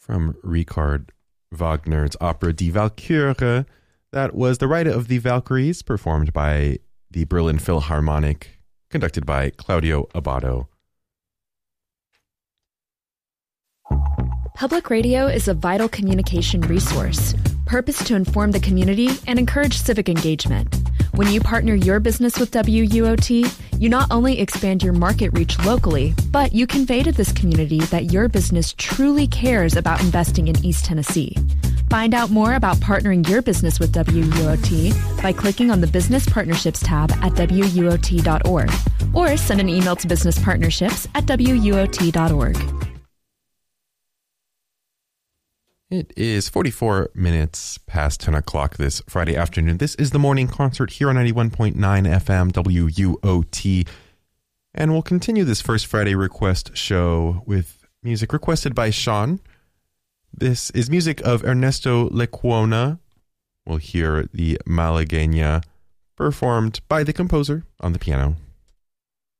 from Richard Wagner's opera Die Walküre. That was The Ride of the Valkyries, performed by the Berlin Philharmonic, conducted by Claudio Abbado. Public radio is a vital communication resource, purposed to inform the community and encourage civic engagement. When you partner your business with WUOT, you not only expand your market reach locally, but you convey to this community that your business truly cares about investing in East Tennessee. Find out more about partnering your business with WUOT by clicking on the Business Partnerships tab at WUOT.org or send an email to businesspartnerships@WUOT.org. It is 44 minutes past 10 o'clock this Friday afternoon. This is the morning concert here on 91.9 FM WUOT. And we'll continue this first Friday request show with music requested by Sean. This is music of Ernesto Lecuona. We'll hear the Malagueña performed by the composer on the piano.